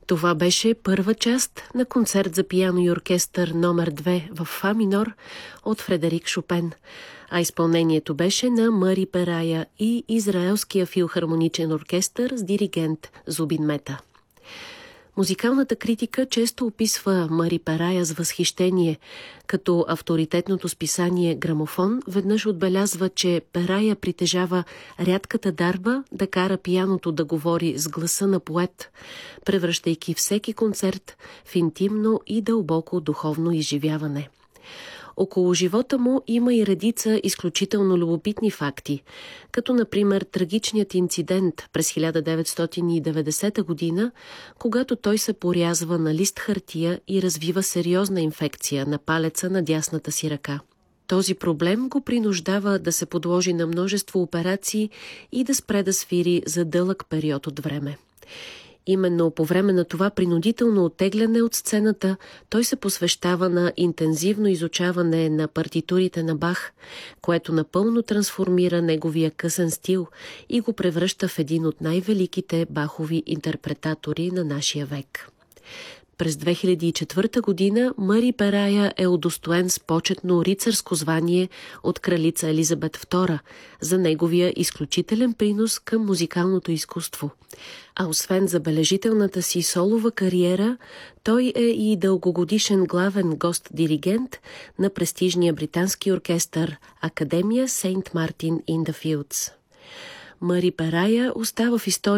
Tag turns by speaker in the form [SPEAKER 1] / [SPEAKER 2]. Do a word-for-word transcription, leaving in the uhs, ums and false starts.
[SPEAKER 1] Това беше първа част на концерт за пиано и оркестър номер две в фа минор от Фредерик Шопен, а изпълнението беше на Мари Перая и Израелския филхармоничен оркестър с диригент Зубин Мета. Музикалната критика често описва Мари Перая с възхищение, като авторитетното списание «Грамофон» веднъж отбелязва, че Перая притежава рядката дарба да кара пианото да говори с гласа на поет, превръщайки всеки концерт в интимно и дълбоко духовно изживяване. Около живота му има и редица изключително любопитни факти, като например трагичният инцидент през хиляда деветстотин и деветдесета година, когато той се порязва на лист хартия и развива сериозна инфекция на палеца на дясната си ръка. Този проблем го принуждава да се подложи на множество операции и да спре да свири за дълъг период от време. Именно по време на това принудително оттегляне от сцената той се посвещава на интензивно изучаване на партитурите на Бах, което напълно трансформира неговия късен стил и го превръща в един от най-великите бахови интерпретатори на нашия век. През две хиляди и четвърта година Мари Перая е удостоен с почетно рицарско звание от кралица Елизабет втора за неговия изключителен принос към музикалното изкуство. А освен забележителната си солова кариера, той е и дългогодишен главен гост-диригент на престижния британски оркестър Академия Сейнт Мартин ин да Филдс. Мари Перая остава в историята